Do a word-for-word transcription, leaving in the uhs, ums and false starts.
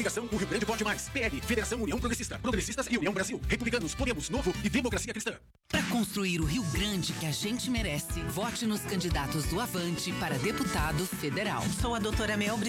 Coligação O Rio Grande Pode Mais. P L, Federação União Progressista. Progressistas e União Brasil. Republicanos, Podemos, Novo e Democracia Cristã. Para construir o Rio Grande que a gente merece, vote nos candidatos do Avante para deputado federal. Sou a doutora Mel